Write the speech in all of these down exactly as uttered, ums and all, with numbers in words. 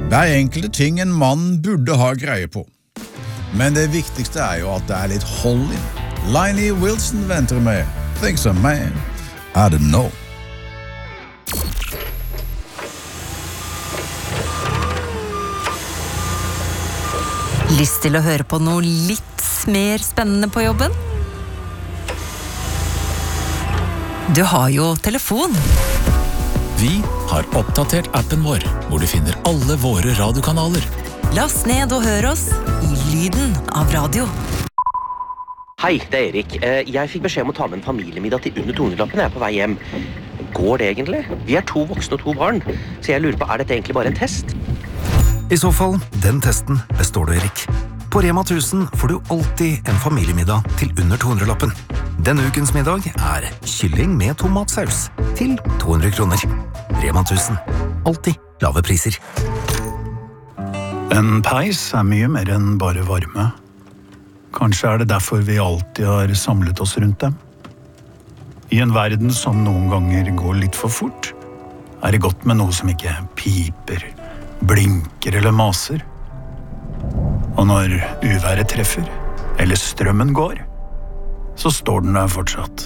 Det er enkelte ting en mann burde ha greie på. Men det viktigste er jo at det er litt hold i. Lainey Wilson venter med Things a Man I Don't Know. Lyst til å høre på noe litt mer spennende på jobben? Du har jo telefon. Vi har oppdatert appen vår, hvor du finner alle våre radiokanaler. Last ned og hør oss i lyden av radio. Hei, det er Erik. Jeg fikk beskjed om å ta med en familiemiddag til under to hundre-lappen. Jeg er på vei hjem. Går det egentlig? Vi er to voksne og to barn, så jeg lurer på, er dette egentlig bare en test? I så fall, den testen består du, Erik. På Rema tusen får du alltid en familiemiddag til under to hundre-lappen. Denne ukens middag er kylling med tomatsaus til to hundre kroner. Rema tusen. Alltid lave priser. En peis er mye mer enn bare varme. Kanskje er det derfor vi alltid har samlet oss rundt dem. I en verden som noen ganger går litt for fort, er det godt med noe som ikke piper, blinker eller maser. Og når uværet treffer, eller strømmen går, så står den der fortsatt.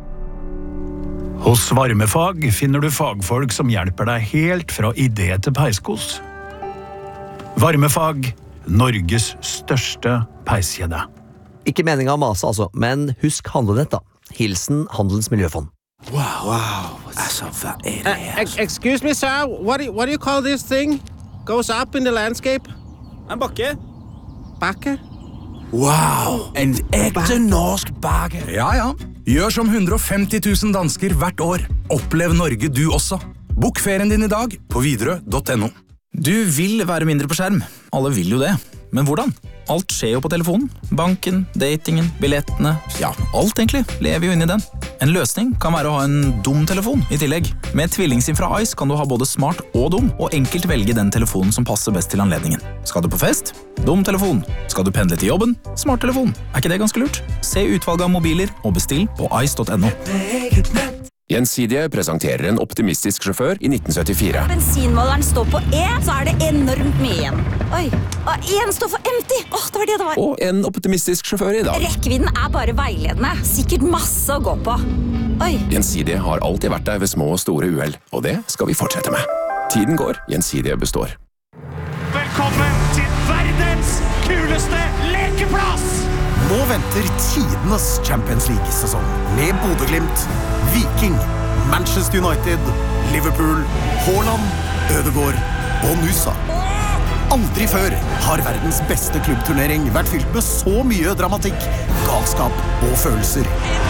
Hos Varmefag finner du fagfolk som hjelper deg helt fra idé til peiskos. Varmefag, Norges største peiskjede. Ikke meningen å mase altså, men husk handlenett da. Hilsen Handelens Miljøfond. Wow, wow, altså, hva er det her? Uh, excuse me, sir, what do, you, what do you call this thing? Goes up in the landscape? En bakke. Bakke? Wow, en ekte norsk bakke. Ja, ja. Gjør som one hundred fifty thousand dansker hvert år. Opplev Norge du også. Bok ferien din i dag på Widerøe punktum no. Du vil være mindre på skjerm. Alle vil jo det. Men hvordan? Alt skjer jo på telefonen. Banken, datingen, billettene. Ja, alt egentlig lever jo inn i den. En løsning kan være å ha en dum telefon i tillegg. Med tvillingsim fra Ice kan du ha både smart og dum, og enkelt velge den telefonen som passer best til anledningen. Skal du på fest? Dum telefon. Skal du pendle til jobben? Smart telefon. Er ikke det ganske lurt? Se utvalget av mobiler og bestill på ice punktum no. Gjensidige presenterer en optimistisk sjåfør i nitten syttifire. Bensinmåleren står på E, så er det enormt mye igjen. Oi, og en står for empty. Åh, det var det det var. Og en optimistisk sjåfør i dag. Rekkevidden er bare veiledende. Sikkert masse å gå på. Oi. Gjensidige har alltid vært der ved små og store uheld, og det skal vi fortsette med. Tiden går, Gjensidige består. Velkommen til verdens kuleste lekeplass! Nå venter tidenes Champions League-sesong med Bodø/Glimt, Viking, Manchester United, Liverpool, Haaland, Ødegaard og Nusa. Aldri før har verdens beste klubbturnering vært fylt med så mye dramatikk, galskap og følelser.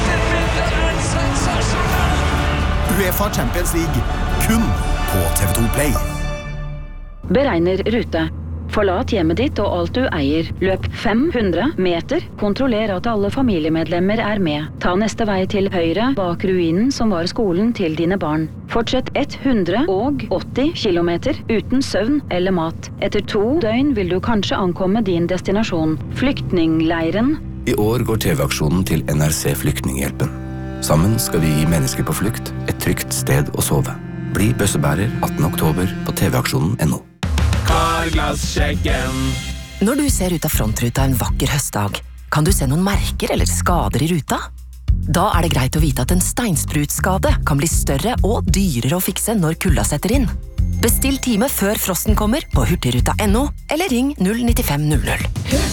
UEFA Champions League, kun på T V to Play. Beregner rute. Forlat hjemmet ditt og alt du eier. Løp fem hundre meter. Kontroller at alle familiemedlemmer er med. Ta neste vei til høyre bak ruinen som var skolen til dine barn. Fortsett one hundred eighty kilometer uten søvn eller mat. Etter to døgn vil du kanskje ankomme din destinasjon. Flyktningleiren. I år går T V-aksjonen til N R C Flyktninghjelpen. Sammen skal vi gi mennesker på flukt et trygt sted å sove. Bli bøssebærer attende oktober på T V-aksjonen punktum no. Karglassjekken. Når du ser ut av frontruta en vakker høstdag, kan du se noen merker eller skader i ruta? Da er det greit å vite at en steinsprutskade kan bli større og dyrere å fikse når kulda setter inn. Bestill time før frosten kommer på hurtigruta punktum no, eller ring null nine fem null null.